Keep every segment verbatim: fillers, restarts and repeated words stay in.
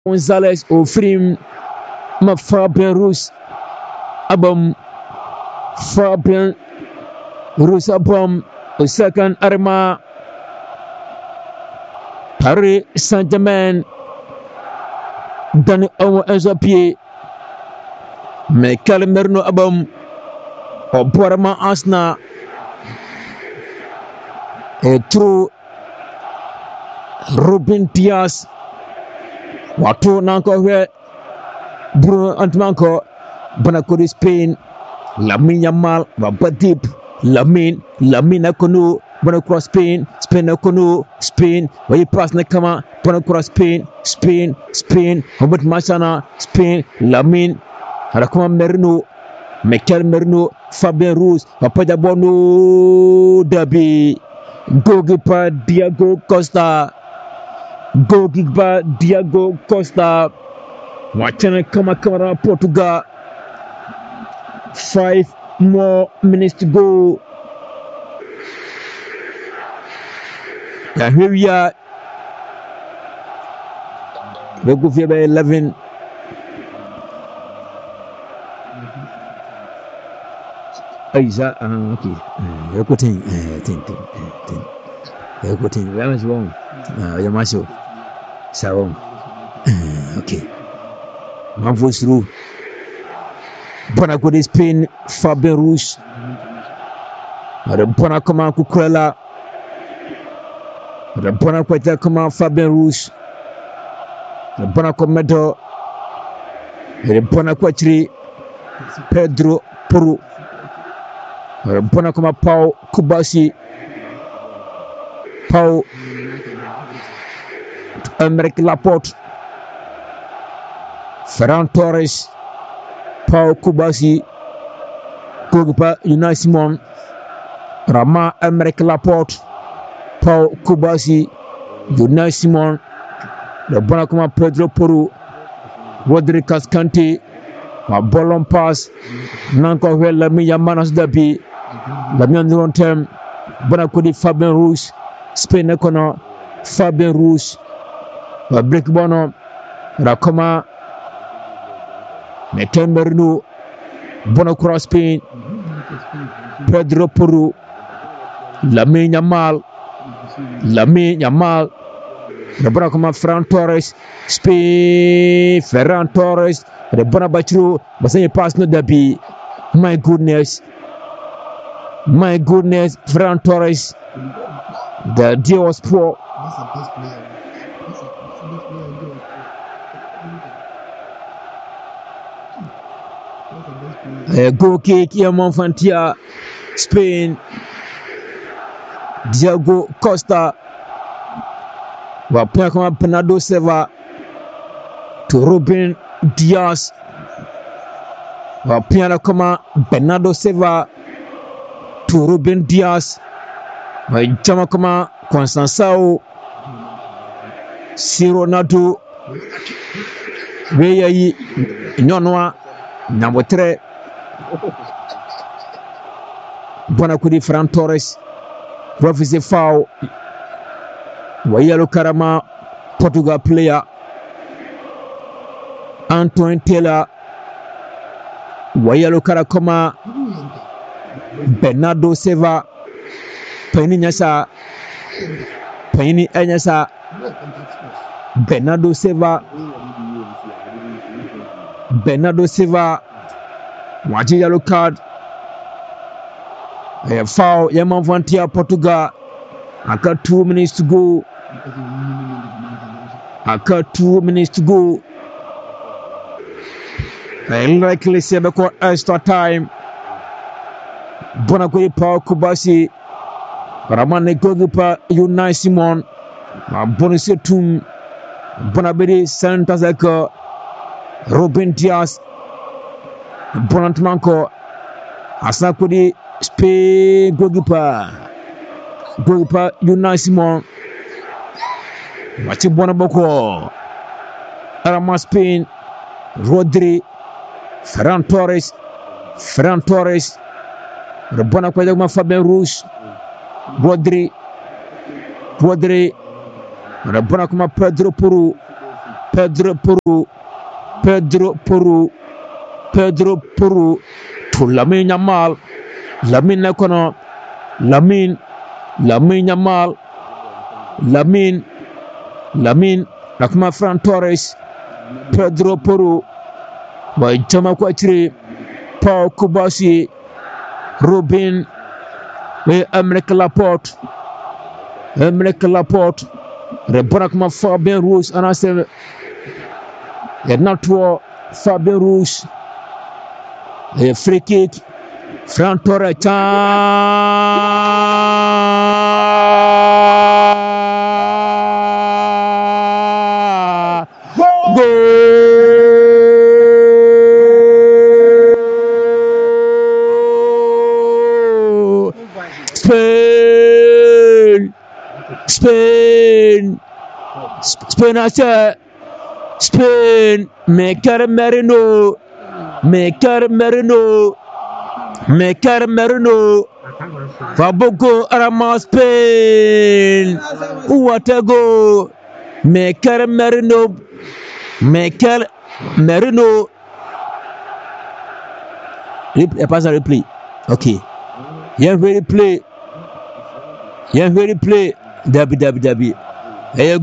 Gonzalez Ofrim ma Fabian Ruiz abam Fabian Ruiz abam o second Arma Paris Saint-Germain Dani Owen Enzo mais Calmerno abam o Borma Arsenal et trop Ruben Dias wato nanko we Bruno Antmanko Banako de Spain Lamine Yamal Babadip Lamine Lamine Kono Banako Spain Spain Kono Spain way pass na kama Banako Spain Spain Spain Robert Masana Spain Lamine Harakuma Merino Mikel Merino Fabien Ruiz Papada Bono Dabi goalkeeper Diego Costa goalkeeper Diego Costa watching kama kama Portugal. Five more minutes to go. And here we are. We go for eleven. Aiza, uh, okay. You're putting, uh, think, think. You're putting. Where was wrong? Uh, you're muscle. So, okay. One voice through. Banako de Spain, Fabien Ruiz. The Banako Kukrela. The Banako Takama Fabien Ruiz. The Banako Medo. The Banako Tri Pedro Puru. The Banako Pau Kubasi. Pau Emerick Laporte. Ferran Torres. Pau Kubasi, goalkeeper Unai Simon, Rama Emerick Laporte, Pau Kubasi, Unai Simon, the Bonakuma Pedro Puru, Rodri Cascante, ma ballon pass, Nanko Hue Lamine Yamanas Dabi, Lamine Duron Tem, Bonakudi Fabien Ruiz, Spain Econo, Fabien Ruiz, Brick Bono, Rakoma. Metemberno Bonacro Spain Pedro Puru Lamine Yamal Lamine Yamal Bonacoma Ferran Torres Spain Ferran Torres the Bonabachiro Basay pass no dabi. My goodness My goodness Ferran Torres the deal was poor. Uh, goal kick Yamon Fantia Spain Diego Costa va point comme Bernardo Silva to Ruben Dias va point comme Bernardo Silva to Ruben Dias va jama comme Constançao si Ronaldo veyi nyonwa Namotre Bonakudi Ferran Torres refuse foul. Wayalo Karama Portugal player Antoine Taylor Wayalo Karakoma Bernardo Silva Penny Nyasa Penny Enyasa Bernardo Silva Bernardo Silva watching yellow card. A foul Yaman Vantia Portugal. I got two minutes to go. I got two minutes to go. I likely say because extra time. Bonakwe Pau Kubasi Ramane Gogipa Unai Simon Bonisetum Bonabedi Santazeka Ruben Dias Bonantmanko Asakudi Spain goalkeeper goalkeeper Unai Simon Wachi Bonaboko Arama Spain Rodri Ferran Torres Ferran Torres Rebona Kwedema Fabien Ruiz Rodri Rodri Rebona Kuma Pedro Puru Pedro Porro, Pedro Porro, Pedro Porro to Lamine Yamal, Lamine Nekono, Lamine, Lamine Yamal, Lamine, Lamine, Nakuma Fran Torres, Pedro Porro, by Jama Kwatri, Paul Kubasi, Robin, Emmerich Laporte, Emmerich Laporte, Rebonakma Fabien Rouge, and I said, not to Fabien Rouge, a free kick, Fran Torres, Spain, Spain, Spain, I said, Spain, Mekker Merino, Mekker Merino, Mekker Merino, Fabuko Arama Spain, what a go, Mekker Merino, Mekker Merino, a pass a replay, okay, yeah, very play. Yeah, very play. W W W. Here you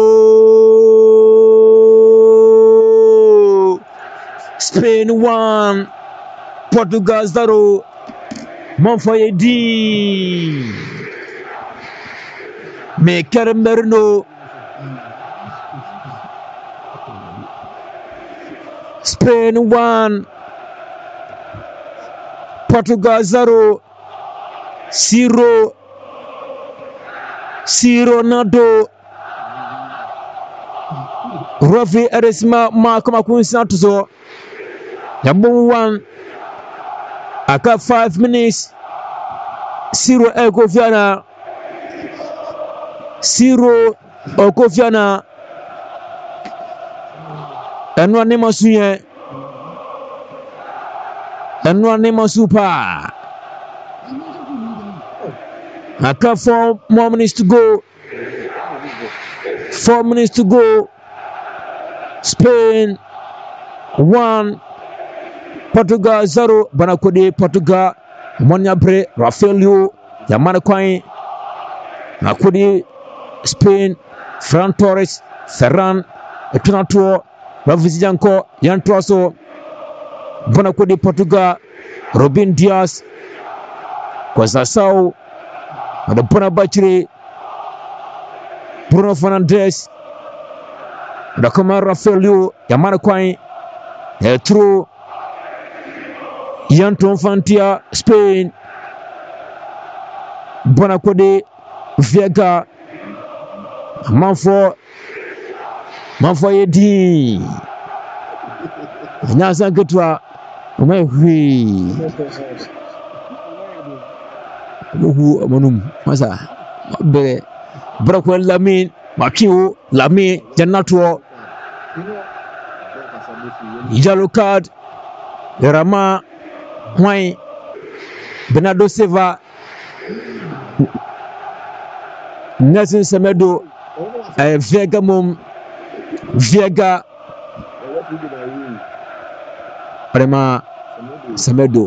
go. Spain one, Portugal zero. Monfoye D. Mekker Merino. Spain one, Portugal zero. Zero. Si Ronaldo Rafi Eresma ma kama kunsa tuzo Yabu one aka five minutes zero Ekofiana zero Okofiana Enwa ne masuye Enwa ne masupa Aka four more minutes to go. Four minutes to go. Spain one, Portugal zero. Banakode Portugal. Monyabre Rafaelio Yamana Kwai. Nakode Spain. Fran Torres Ferran Etunato Ravizianko Yantroso. Banakode Portugal. Robin Diaz Kwasasao. And the Bonabachiri, Bruno Fernandes, the Commander Rafaelio, Yamana Kwai, through Yanton Fantia, Spain, Bonacode, Vega, Manfo, Manfo Edi, Nasa Gutwa, Umehui. Who Monum Masa Bere Brockwell Lamin Makiu Lami Janato Yellow card Rama Wine Bernardo Silva Nelson Semedo Vega Mum Vega Rama Semedo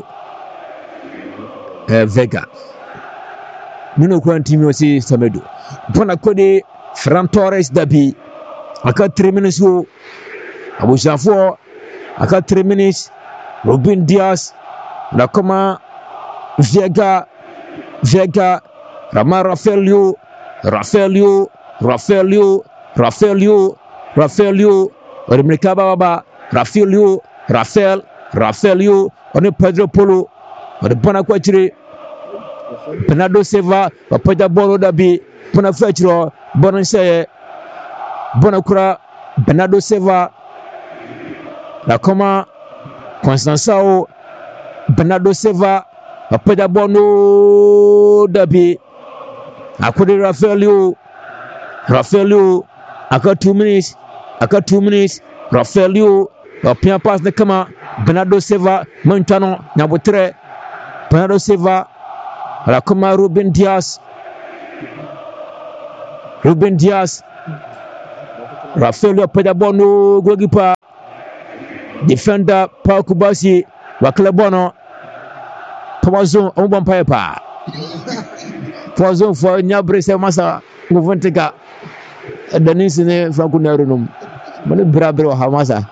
Vega Nuno Quantimo si Samedo. Bonacode Fran Torres Dabi. I got three minutes. I was four. I got three minutes. Robin Diaz. Nakoma Vega Vega Rama Rafaelio Rafaelio Rafaelio Rafaelio Rafaelio Remekaba Baba Rafaelio Rafael Rafaelio on Pedro Porro on the Bonaquatri Bernardo Silva, a Pada Boro Dabi, Bonafetro, Bonanse, Bonacura, Bernardo Silva, La Coma, Constanzao, Bernardo Silva, a Pada Bono Dabi, I could Rafaelio, Rafaelio, I got two minutes, I got two minutes, Rafaelio, a Pia Pass Nakama, Bernardo Silva, Montano, Nabotre, Bernardo Silva. La Coma Ruben Diaz Ruben Diaz Rafael Pedabono, goalkeeper, defender Paul Kubasi, Waklebono, Poison, Oban Piper, Poison for Nyabrese Massa, Moventega, the Ninsine Frankunarunum, Mani Brabro Hamasa.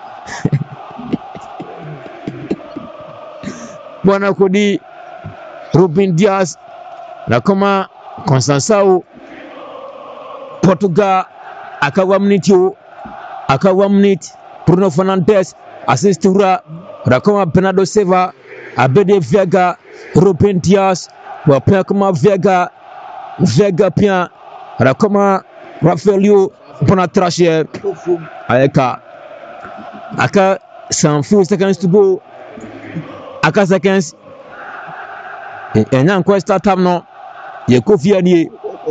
Bwana Kodi, Ruben Dias, Nakoma, Constançao, Portugal, Akawa Minute, Akawa Minute, Bruno Fernandes, Assistura, Rakoma Bernardo Silva, Abede Vega, Ruben Dias, Wapakoma Vega, Vega Pia, Rakoma Rafaelio, Bonatrache, Ayaka, Aka, some few seconds to go, Aka seconds, and now question time no, ye Kofi Adi.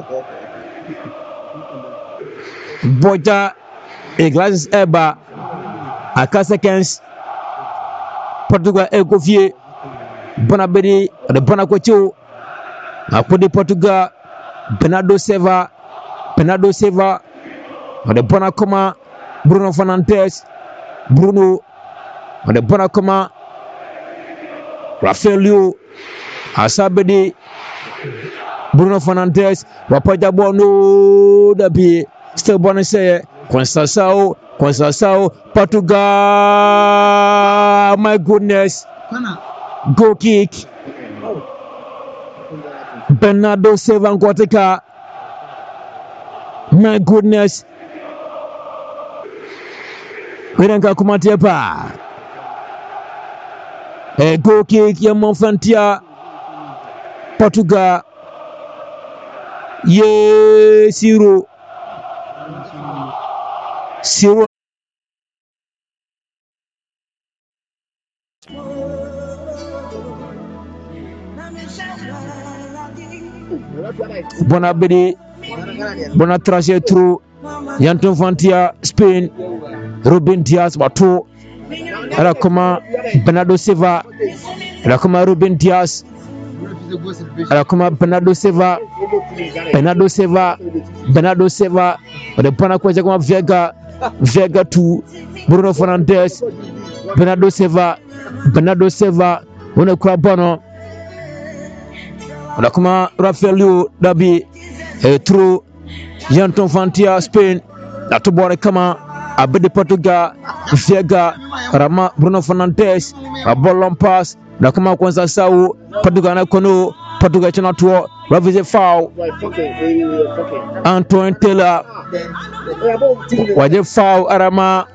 Boja e glasses eba aka seconds Portugal e Kofi bona bedi de bona kocho akodi Portugal Bernardo Silva Bernardo Silva de bona koma Bruno Fernandes Bruno de bona koma Rafaelio asabedi Bruno Fernandes wapaja bono dabi still bonus say Constançao Constançao Portugal, my goodness, goal kick Bernardo Silva Ngwateka, my goodness, Wirenga Kumatiepa, a goal kick ya Monfantia Portugal, ye zero zero. Bonabedi Bonatrache through Yanton Fantia Spain Ruben Dias Bato Rakoma Bernardo Silva Rakoma Ruben Dias Rakoma Bernardo Silva Bernardo Silva Bernardo Silva the Panakwaja Vega Vega to Bruno Fernandes Bernardo Silva Bernardo Silva Bruno Bono Rakoma Rafaelio Dabi eh, through Yanton Fantia Spain Natubore Kama Abedi Portugal Vega Rama Bruno Fernandes Abolon pass Rakoma Constançao Portugal na kono Portugal chana tuo Ravize foul Antoine Taylor Waje foul Arama